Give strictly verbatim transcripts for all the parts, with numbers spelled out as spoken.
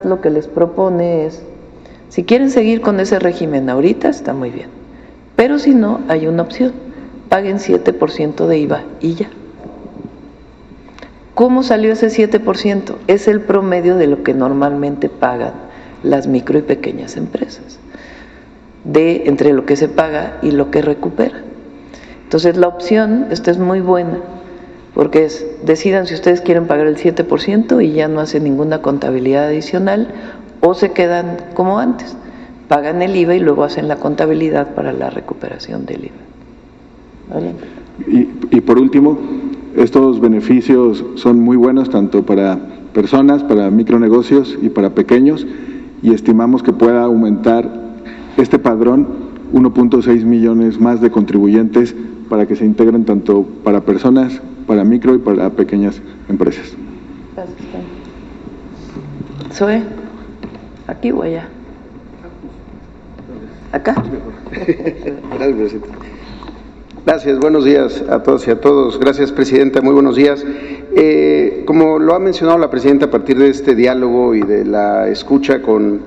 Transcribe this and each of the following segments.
lo que les propone es, si quieren seguir con ese régimen ahorita, está muy bien, pero si no, hay una opción, paguen siete por ciento de I V A y ya. ¿Cómo salió ese siete por ciento? Es el promedio de lo que normalmente pagan las micro y pequeñas empresas, de entre lo que se paga y lo que recupera. Entonces la opción, esta es muy buena, porque es, decidan si ustedes quieren pagar el siete por ciento y ya no hacen ninguna contabilidad adicional, o se quedan como antes, pagan el I V A y luego hacen la contabilidad para la recuperación del I V A. ¿Vale? Y, y por último, estos beneficios son muy buenos tanto para personas, para micronegocios y para pequeños, y estimamos que pueda aumentar este padrón uno punto seis millones más de contribuyentes para que se integren tanto para personas, para micro y para pequeñas empresas. Gracias. Zoe, ¿aquí o allá? ¿Acá? Gracias, presidente. Gracias, buenos días a todos y a todos. Gracias, presidenta, muy buenos días. Eh, como lo ha mencionado la presidenta, a partir de este diálogo y de la escucha con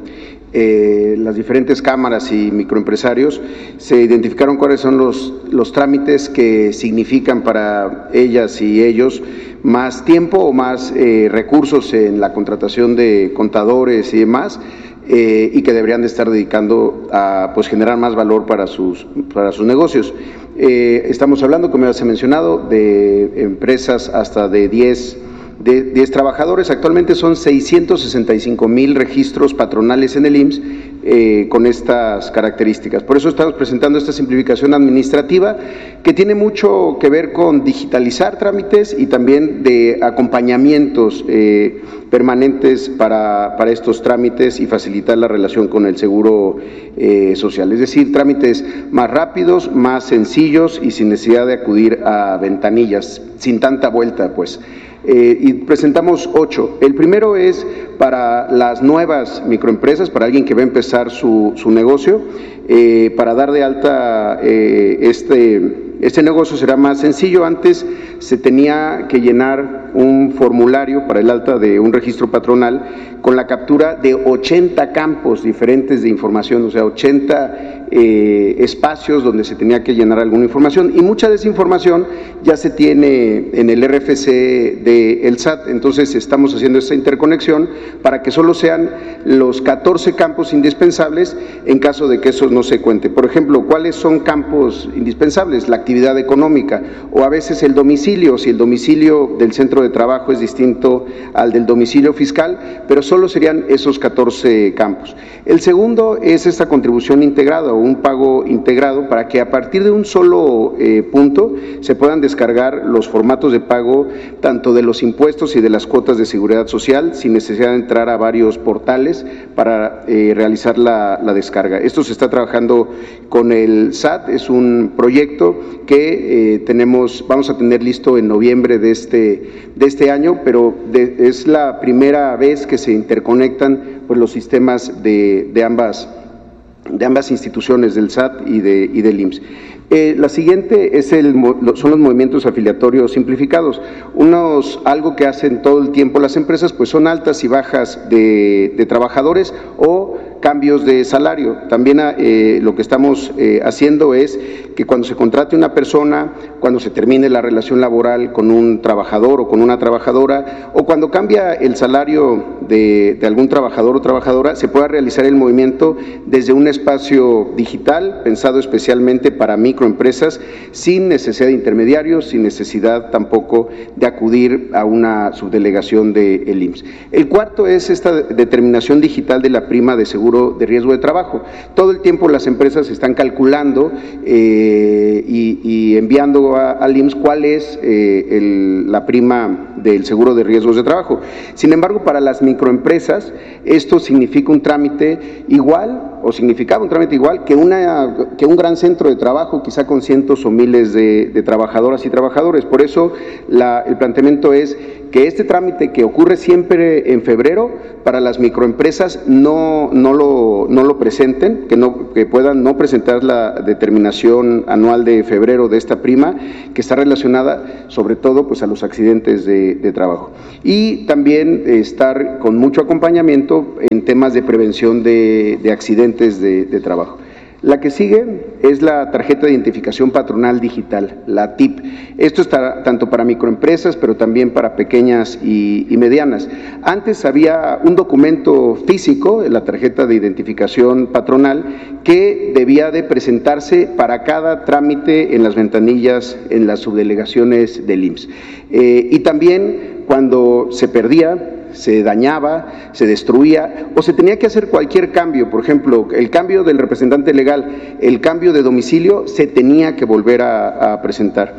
eh, las diferentes cámaras y microempresarios, se identificaron cuáles son los, los trámites que significan para ellas y ellos más tiempo o más eh, recursos en la contratación de contadores y demás, eh, y que deberían de estar dedicando a pues, generar más valor para sus, para sus negocios. Eh, estamos hablando, como ya se ha mencionado, de empresas hasta de diez, de diez trabajadores. Actualmente son seiscientos sesenta y cinco mil registros patronales en el I M S S eh, con estas características. Por eso estamos presentando esta simplificación administrativa que tiene mucho que ver con digitalizar trámites y también de acompañamientos eh, permanentes para, para estos trámites y facilitar la relación con el seguro eh, social. Es decir, trámites más rápidos, más sencillos y sin necesidad de acudir a ventanillas, sin tanta vuelta, pues. Eh, y presentamos ocho. El primero es para las nuevas microempresas, para alguien que va a empezar su, su negocio, eh, para dar de alta eh, este, este negocio será más sencillo. Antes se tenía que llenar un formulario para el alta de un registro patronal con la captura de ochenta campos diferentes de información, o sea, ochenta eh, espacios donde se tenía que llenar alguna información, y mucha de esa información ya se tiene en el R F C del S A T. Entonces estamos haciendo esta interconexión para que solo sean los catorce campos indispensables en caso de que eso no se cuente. Por ejemplo, ¿cuáles son campos indispensables? La actividad económica, o a veces el domicilio, si el domicilio del centro de trabajo es distinto al del domicilio fiscal, pero solo serían esos catorce campos. El segundo es esta contribución integrada o un pago integrado, para que a partir de un solo eh, punto se puedan descargar los formatos de pago tanto de los impuestos y de las cuotas de seguridad social, sin necesidad de entrar a varios portales para eh, realizar la, la descarga. Esto se está trabajando con el S A T, es un proyecto que eh, tenemos, vamos a tener listo en noviembre de este, de este año, pero de, es la primera vez que se interconectan pues, los sistemas de, de ambas de ambas instituciones, del S A T y, de, y del I M S S. Eh, la siguiente es el, son los movimientos afiliatorios simplificados. Unos, algo que hacen todo el tiempo las empresas, pues son altas y bajas de, de trabajadores o cambios de salario. También eh, lo que estamos eh, haciendo es que cuando se contrate una persona, cuando se termine la relación laboral con un trabajador o con una trabajadora, o cuando cambia el salario de, de algún trabajador o trabajadora, se pueda realizar el movimiento desde un espacio digital pensado especialmente para microempresas, sin necesidad de intermediarios, sin necesidad tampoco de acudir a una subdelegación del I M S S. El cuarto es esta determinación digital de la prima de seguro de riesgo de trabajo. Todo el tiempo las empresas están calculando eh, y, y enviando a, al I M S S cuál es eh, el, la prima del seguro de riesgos de trabajo. Sin embargo, para las microempresas esto significa un trámite igual o significaba un trámite igual que, una, que un gran centro de trabajo, quizá con cientos o miles de, de trabajadoras y trabajadores. Por eso la, el planteamiento es que este trámite que ocurre siempre en febrero, para las microempresas no, no, lo, no lo presenten, que, no, que puedan no presentar la determinación anual de febrero de esta prima, que está relacionada sobre todo pues, a los accidentes de de, de trabajo. Y también estar con mucho acompañamiento en temas de prevención de, de accidentes de, de trabajo. La que sigue es la tarjeta de identificación patronal digital, la T I P. Esto está tanto para microempresas, pero también para pequeñas y, y medianas. Antes había un documento físico, la tarjeta de identificación patronal, que debía de presentarse para cada trámite en las ventanillas, en las subdelegaciones del I M S S. Eh, y también cuando se perdía, se dañaba, se destruía o se tenía que hacer cualquier cambio, por ejemplo, el cambio del representante legal, el cambio de domicilio, se tenía que volver a, a presentar.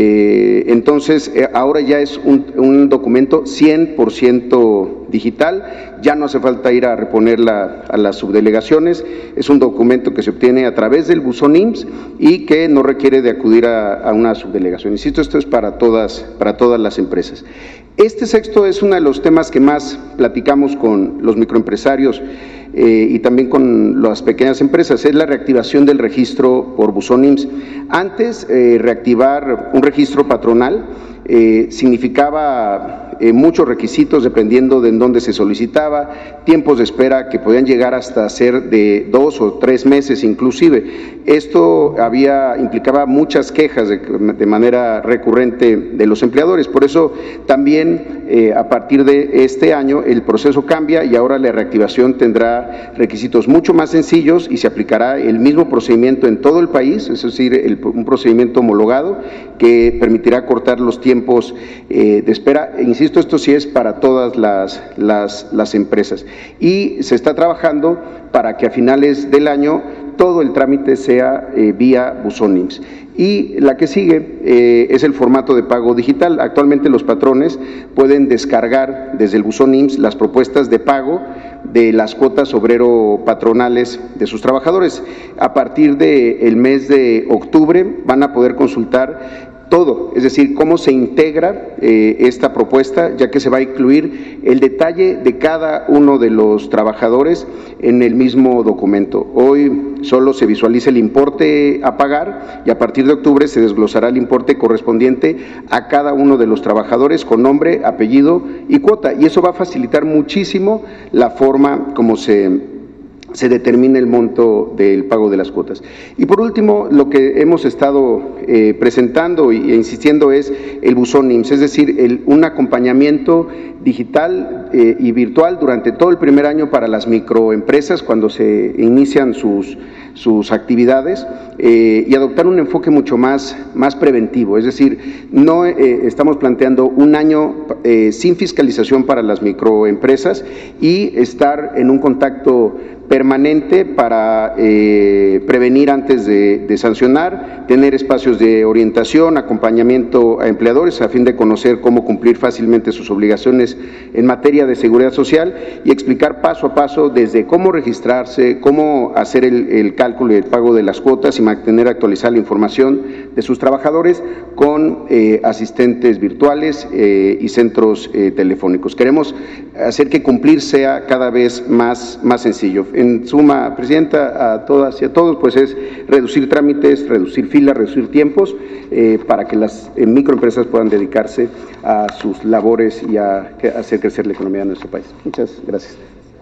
Eh, entonces, eh, ahora ya es un, un documento cien por ciento digital, ya no hace falta ir a reponerla a las subdelegaciones, es un documento que se obtiene a través del buzón I M S S y que no requiere de acudir a, a una subdelegación. Insisto, esto es para todas, para todas las empresas. Este sexto es uno de los temas que más platicamos con los microempresarios eh, y también con las pequeñas empresas, es la reactivación del registro por buzón I M S S. Antes, eh, reactivar un registro patronal eh, significaba eh, muchos requisitos dependiendo de en dónde se solicitaba, tiempos de espera que podían llegar hasta ser de dos o tres meses inclusive. Esto había, implicaba muchas quejas de, de manera recurrente de los empleadores, por eso también eh, a partir de este año el proceso cambia y ahora la reactivación tendrá requisitos mucho más sencillos y se aplicará el mismo procedimiento en todo el país, es decir, el, un procedimiento homologado que permitirá cortar los tiempos eh, de espera. E insisto, esto sí es para todas las, las, las empresas y se está trabajando para que a finales del año todo el trámite sea eh, vía buzón I M S S. Y la que sigue eh, es el formato de pago digital. Actualmente los patrones pueden descargar desde el buzón I M S S las propuestas de pago de las cuotas obrero patronales de sus trabajadores. A partir del mes de octubre van a poder consultar todo, es decir, cómo se integra eh, esta propuesta, ya que se va a incluir el detalle de cada uno de los trabajadores en el mismo documento. Hoy solo se visualiza el importe a pagar y a partir de octubre se desglosará el importe correspondiente a cada uno de los trabajadores con nombre, apellido y cuota, y eso va a facilitar muchísimo la forma como se se determina el monto del pago de las cuotas. Y por último, lo que hemos estado eh, presentando e insistiendo es el buzón I M S S, es decir, el, un acompañamiento digital eh, y virtual durante todo el primer año para las microempresas cuando se inician sus, sus actividades eh, y adoptar un enfoque mucho más, más preventivo, es decir, no eh, estamos planteando un año eh, sin fiscalización para las microempresas y estar en un contacto permanente para eh, prevenir antes de, de sancionar, tener espacios de orientación, acompañamiento a empleadores a fin de conocer cómo cumplir fácilmente sus obligaciones en materia de seguridad social y explicar paso a paso desde cómo registrarse, cómo hacer el, el cálculo y el pago de las cuotas y mantener actualizada la información de sus trabajadores con eh, asistentes virtuales eh, y centros eh, telefónicos. Queremos hacer que cumplir sea cada vez más, más sencillo. En suma, Presidenta, a todas y a todos, pues es reducir trámites, reducir filas, reducir tiempos eh, para que las eh, microempresas puedan dedicarse a sus labores y a, a hacer crecer la economía de nuestro país. Muchas gracias.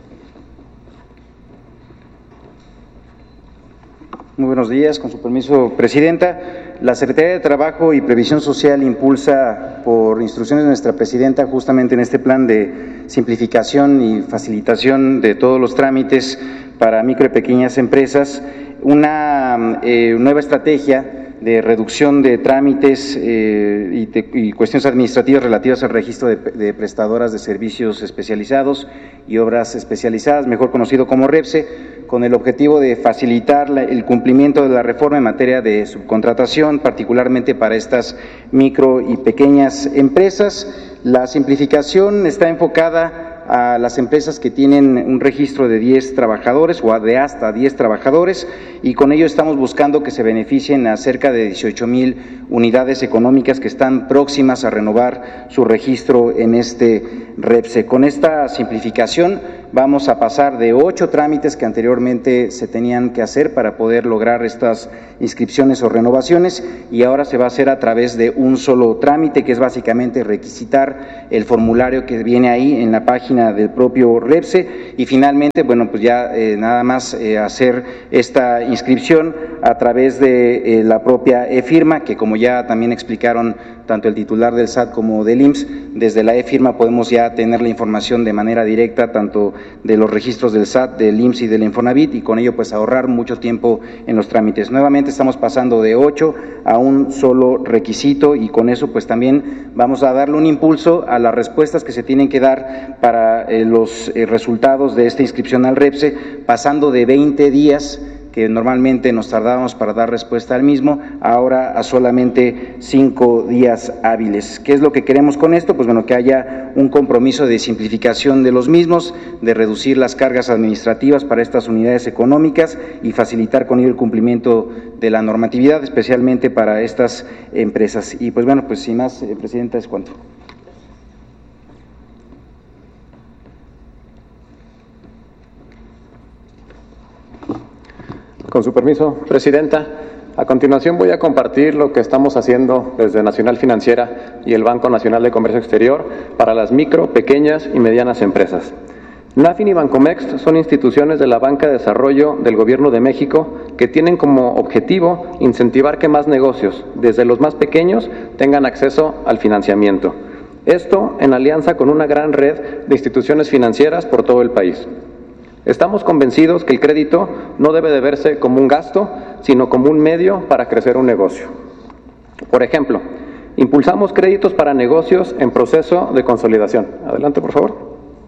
Muy buenos días, con su permiso, Presidenta. La Secretaría de Trabajo y Previsión Social impulsa, por instrucciones de nuestra Presidenta, justamente en este plan de simplificación y facilitación de todos los trámites para micro y pequeñas empresas, una eh, nueva estrategia de reducción de trámites eh, y, de, y cuestiones administrativas relativas al registro de, de prestadoras de servicios especializados y obras especializadas, mejor conocido como REPSE, con el objetivo de facilitar la, el cumplimiento de la reforma en materia de subcontratación, particularmente para estas micro y pequeñas empresas. La simplificación está enfocada a las empresas que tienen un registro de diez trabajadores o de hasta diez trabajadores y con ello estamos buscando que se beneficien a cerca de dieciocho mil unidades económicas que están próximas a renovar su registro en este REPSE. Con esta simplificación vamos a pasar de ocho trámites que anteriormente se tenían que hacer para poder lograr estas inscripciones o renovaciones, y ahora se va a hacer a través de un solo trámite, que es básicamente requisitar el formulario que viene ahí en la página del propio REPSE, y finalmente, bueno, pues ya eh, nada más eh, hacer esta inscripción a través de eh, la propia e-firma, que como ya también explicaron tanto el titular del S A T como del I M S S, desde la e-firma podemos ya tener la información de manera directa, tanto de los registros del S A T, del I M S S y del Infonavit, y con ello pues ahorrar mucho tiempo en los trámites. Nuevamente estamos pasando de ocho a un solo requisito, y con eso pues también vamos a darle un impulso a las respuestas que se tienen que dar para eh, los eh, resultados de esta inscripción al REPSE, pasando de veinte días que normalmente nos tardábamos para dar respuesta al mismo, ahora a solamente cinco días hábiles. ¿Qué es lo que queremos con esto? Pues bueno, que haya un compromiso de simplificación de los mismos, de reducir las cargas administrativas para estas unidades económicas y facilitar con ello el cumplimiento de la normatividad, especialmente para estas empresas. Y pues bueno, pues sin más, eh, Presidenta, es cuanto. Con su permiso, Presidenta, a continuación voy a compartir lo que estamos haciendo desde Nacional Financiera y el Banco Nacional de Comercio Exterior para las micro, pequeñas y medianas empresas. NAFIN y Bancomext son instituciones de la Banca de Desarrollo del Gobierno de México que tienen como objetivo incentivar que más negocios, desde los más pequeños, tengan acceso al financiamiento. Esto en alianza con una gran red de instituciones financieras por todo el país. Estamos convencidos que el crédito no debe de verse como un gasto, sino como un medio para crecer un negocio. Por ejemplo, impulsamos créditos para negocios en proceso de consolidación. Adelante, por favor.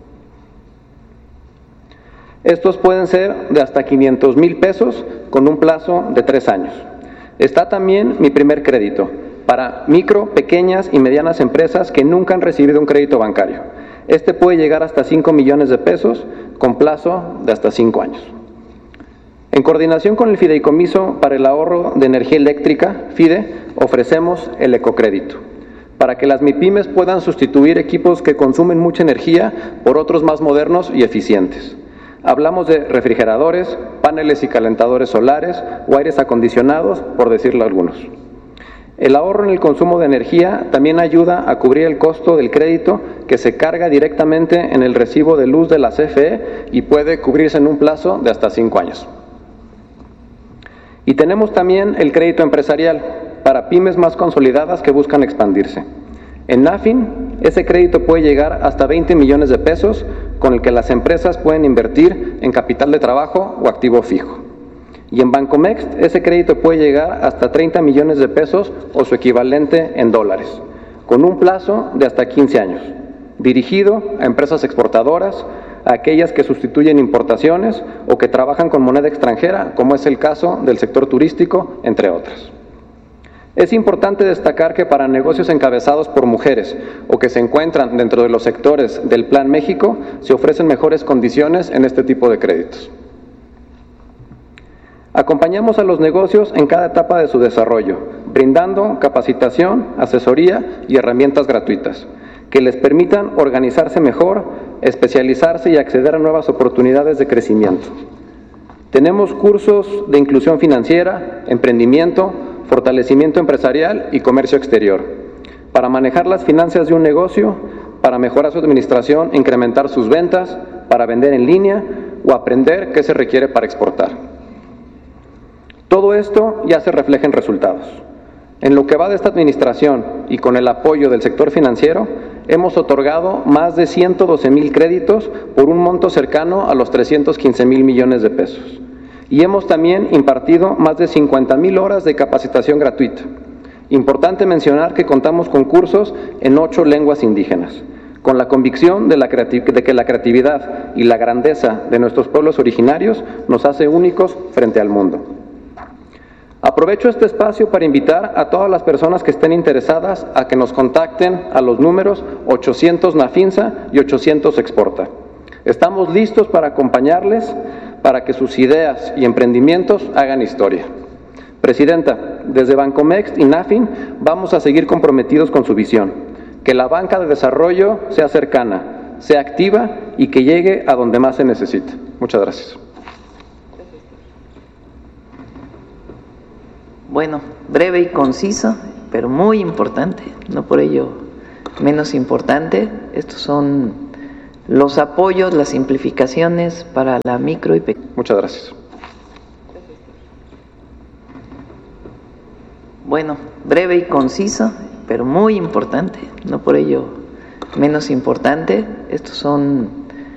Estos pueden ser de hasta quinientos mil pesos con un plazo de tres años. Está también mi primer crédito para micro, pequeñas y medianas empresas que nunca han recibido un crédito bancario. Este puede llegar hasta cinco millones de pesos con plazo de hasta cinco años. En coordinación con el Fideicomiso para el Ahorro de Energía Eléctrica, FIDE, ofrecemos el ecocrédito para que las MIPYMES puedan sustituir equipos que consumen mucha energía por otros más modernos y eficientes. Hablamos de refrigeradores, paneles y calentadores solares o aires acondicionados, por decirlo algunos. El ahorro en el consumo de energía también ayuda a cubrir el costo del crédito que se carga directamente en el recibo de luz de la C F E y puede cubrirse en un plazo de hasta cinco años. Y tenemos también el crédito empresarial para pymes más consolidadas que buscan expandirse. En NAFIN, ese crédito puede llegar hasta veinte millones de pesos, con el que las empresas pueden invertir en capital de trabajo o activo fijo. Y en Bancomext, ese crédito puede llegar hasta treinta millones de pesos o su equivalente en dólares, con un plazo de hasta quince años, dirigido a empresas exportadoras, a aquellas que sustituyen importaciones o que trabajan con moneda extranjera, como es el caso del sector turístico, entre otras. Es importante destacar que para negocios encabezados por mujeres o que se encuentran dentro de los sectores del Plan México, se ofrecen mejores condiciones en este tipo de créditos. Acompañamos a los negocios en cada etapa de su desarrollo, brindando capacitación, asesoría y herramientas gratuitas, que les permitan organizarse mejor, especializarse y acceder a nuevas oportunidades de crecimiento. Tenemos cursos de inclusión financiera, emprendimiento, fortalecimiento empresarial y comercio exterior, para manejar las finanzas de un negocio, para mejorar su administración, incrementar sus ventas, para vender en línea o aprender qué se requiere para exportar. Todo esto ya se refleja en resultados. En lo que va de esta administración y con el apoyo del sector financiero, hemos otorgado más de ciento doce mil créditos por un monto cercano a los trescientos quince mil millones de pesos. Y hemos también impartido más de cincuenta mil horas de capacitación gratuita. Importante mencionar que contamos con cursos en ocho lenguas indígenas, con la convicción de, la de que la creatividad y la grandeza de nuestros pueblos originarios nos hace únicos frente al mundo. Aprovecho este espacio para invitar a todas las personas que estén interesadas a que nos contacten a los números ochocientos NAFINSA y ochocientos Exporta. Estamos listos para acompañarles para que sus ideas y emprendimientos hagan historia. Presidenta, desde Bancomext y NAFIN vamos a seguir comprometidos con su visión, que la banca de desarrollo sea cercana, sea activa y que llegue a donde más se necesita. Muchas gracias. Bueno, breve y conciso, pero muy importante, no por ello menos importante. Estos son los apoyos, las simplificaciones para la micro y pequeña. Muchas gracias. Bueno, breve y conciso, pero muy importante, no por ello menos importante. Estos son